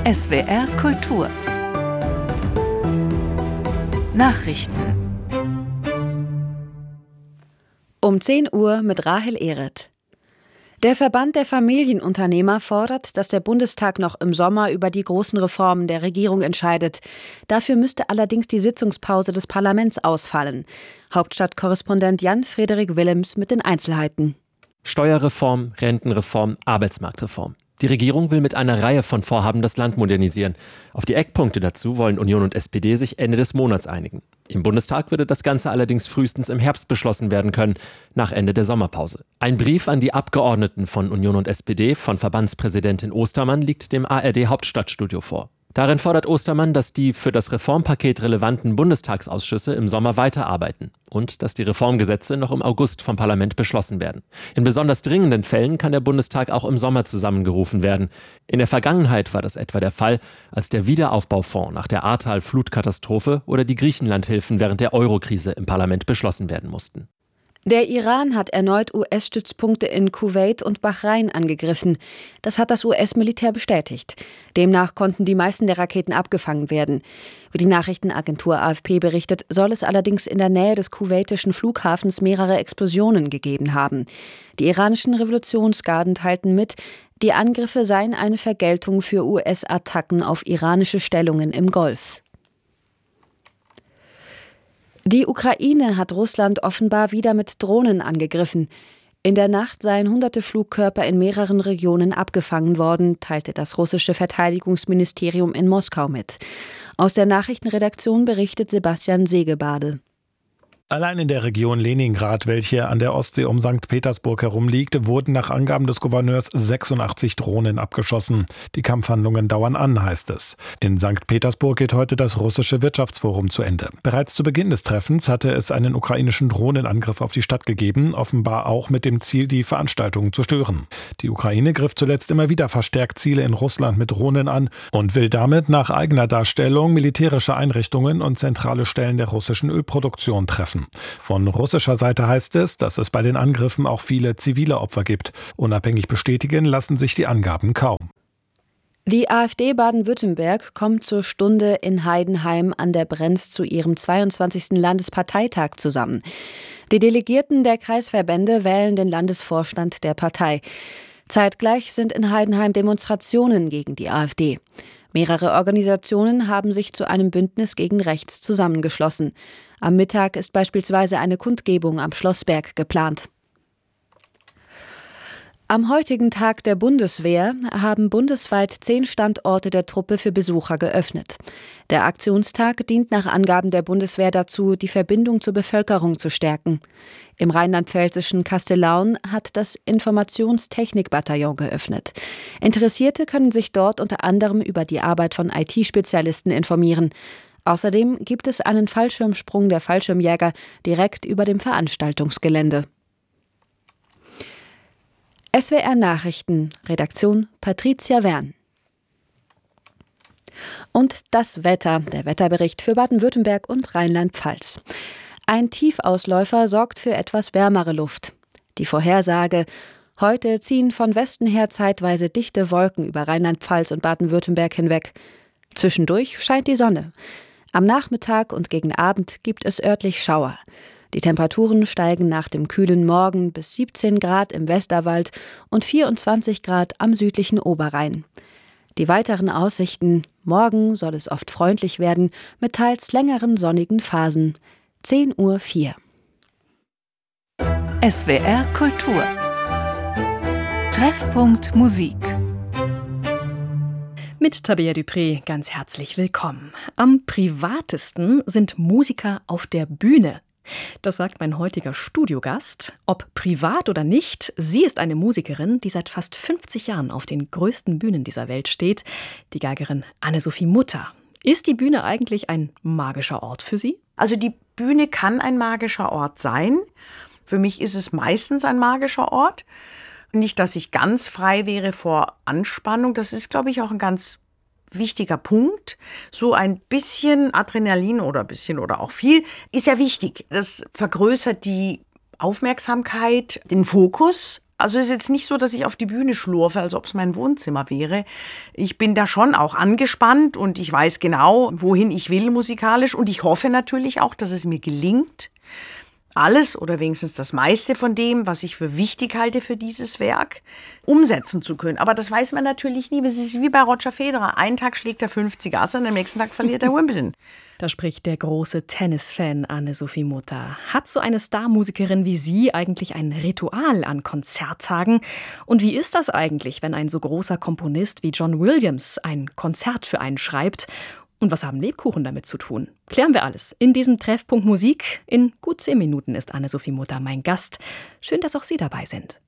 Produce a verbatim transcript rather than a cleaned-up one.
S W R Kultur Nachrichten Um zehn Uhr mit Rahel Ehret. Der Verband der Familienunternehmer fordert, dass der Bundestag noch im Sommer über die großen Reformen der Regierung entscheidet. Dafür müsste allerdings die Sitzungspause des Parlaments ausfallen. Hauptstadtkorrespondent Jan-Frederik Willems mit den Einzelheiten. Steuerreform, Rentenreform, Arbeitsmarktreform. Die Regierung will mit einer Reihe von Vorhaben das Land modernisieren. Auf die Eckpunkte dazu wollen Union und S P D sich Ende des Monats einigen. Im Bundestag würde das Ganze allerdings frühestens im Herbst beschlossen werden können, nach Ende der Sommerpause. Ein Brief an die Abgeordneten von Union und S P D von Verbandspräsidentin Ostermann liegt dem A R D-Hauptstadtstudio vor. Darin fordert Ostermann, dass die für das Reformpaket relevanten Bundestagsausschüsse im Sommer weiterarbeiten und dass die Reformgesetze noch im August vom Parlament beschlossen werden. In besonders dringenden Fällen kann der Bundestag auch im Sommer zusammengerufen werden. In der Vergangenheit war das etwa der Fall, als der Wiederaufbaufonds nach der Ahrtal-Flutkatastrophe oder die Griechenlandhilfen während der Eurokrise im Parlament beschlossen werden mussten. Der Iran hat erneut U S-Stützpunkte in Kuwait und Bahrain angegriffen. Das hat das U S-Militär bestätigt. Demnach konnten die meisten der Raketen abgefangen werden. Wie die Nachrichtenagentur A F P berichtet, soll es allerdings in der Nähe des kuwaitischen Flughafens mehrere Explosionen gegeben haben. Die iranischen Revolutionsgarden teilten mit, die Angriffe seien eine Vergeltung für U S-Attacken auf iranische Stellungen im Golf. Die Ukraine hat Russland offenbar wieder mit Drohnen angegriffen. In der Nacht seien hunderte Flugkörper in mehreren Regionen abgefangen worden, teilte das russische Verteidigungsministerium in Moskau mit. Aus der Nachrichtenredaktion berichtet Sebastian Segebade. Allein in der Region Leningrad, welche an der Ostsee um Sankt Petersburg herum liegt, wurden nach Angaben des Gouverneurs sechsundachtzig Drohnen abgeschossen. Die Kampfhandlungen dauern an, heißt es. In Sankt Petersburg geht heute das russische Wirtschaftsforum zu Ende. Bereits zu Beginn des Treffens hatte es einen ukrainischen Drohnenangriff auf die Stadt gegeben, offenbar auch mit dem Ziel, die Veranstaltungen zu stören. Die Ukraine griff zuletzt immer wieder verstärkt Ziele in Russland mit Drohnen an und will damit nach eigener Darstellung militärische Einrichtungen und zentrale Stellen der russischen Ölproduktion treffen. Von russischer Seite heißt es, dass es bei den Angriffen auch viele zivile Opfer gibt. Unabhängig bestätigen lassen sich die Angaben kaum. Die AfD Baden-Württemberg kommt zur Stunde in Heidenheim an der Brenz zu ihrem zweiundzwanzigsten Landesparteitag zusammen. Die Delegierten der Kreisverbände wählen den Landesvorstand der Partei. Zeitgleich sind in Heidenheim Demonstrationen gegen die AfD. Mehrere Organisationen haben sich zu einem Bündnis gegen rechts zusammengeschlossen. Am Mittag ist beispielsweise eine Kundgebung am Schlossberg geplant. Am heutigen Tag der Bundeswehr haben bundesweit zehn Standorte der Truppe für Besucher geöffnet. Der Aktionstag dient nach Angaben der Bundeswehr dazu, die Verbindung zur Bevölkerung zu stärken. Im rheinland-pfälzischen Kastellaun hat das Informationstechnikbataillon geöffnet. Interessierte können sich dort unter anderem über die Arbeit von I T-Spezialisten informieren. Außerdem gibt es einen Fallschirmsprung der Fallschirmjäger direkt über dem Veranstaltungsgelände. S W R Nachrichten, Redaktion Patricia Wern. Und das Wetter, der Wetterbericht für Baden-Württemberg und Rheinland-Pfalz. Ein Tiefausläufer sorgt für etwas wärmere Luft. Die Vorhersage: Heute ziehen von Westen her zeitweise dichte Wolken über Rheinland-Pfalz und Baden-Württemberg hinweg. Zwischendurch scheint die Sonne. Am Nachmittag und gegen Abend gibt es örtlich Schauer. Die Temperaturen steigen nach dem kühlen Morgen bis siebzehn Grad im Westerwald und vierundzwanzig Grad am südlichen Oberrhein. Die weiteren Aussichten: Morgen soll es oft freundlich werden, mit teils längeren sonnigen Phasen. zehn Uhr vier. S W R Kultur Treffpunkt Musik. Mit Tabea Dupré ganz herzlich willkommen. Am privatesten sind Musiker auf der Bühne. Das sagt mein heutiger Studiogast. Ob privat oder nicht, sie ist eine Musikerin, die seit fast fünfzig Jahren auf den größten Bühnen dieser Welt steht, die Geigerin Anne-Sophie Mutter. Ist die Bühne eigentlich ein magischer Ort für Sie? Also die Bühne kann ein magischer Ort sein. Für mich ist es meistens ein magischer Ort. Nicht, dass ich ganz frei wäre vor Anspannung. Das ist, glaube ich, auch ein ganz wichtiger Punkt. So ein bisschen Adrenalin oder ein bisschen oder auch viel ist ja wichtig. Das vergrößert die Aufmerksamkeit, den Fokus. Also es ist jetzt nicht so, dass ich auf die Bühne schlurfe, als ob es mein Wohnzimmer wäre. Ich bin da schon auch angespannt und ich weiß genau, wohin ich will musikalisch. Und ich hoffe natürlich auch, dass es mir gelingt, alles oder wenigstens das meiste von dem, was ich für wichtig halte für dieses Werk, umsetzen zu können. Aber das weiß man natürlich nie. Es ist wie bei Roger Federer. Einen Tag schlägt er fünfzig Asse und am nächsten Tag verliert er Wimbledon. Da spricht der große Tennisfan Anne-Sophie Mutter. Hat so eine Starmusikerin wie Sie eigentlich ein Ritual an Konzerttagen? Und wie ist das eigentlich, wenn ein so großer Komponist wie John Williams ein Konzert für einen schreibt? Und was haben Lebkuchen damit zu tun? Klären wir alles in diesem Treffpunkt Musik. In gut zehn Minuten ist Anne-Sophie Mutter mein Gast. Schön, dass auch Sie dabei sind.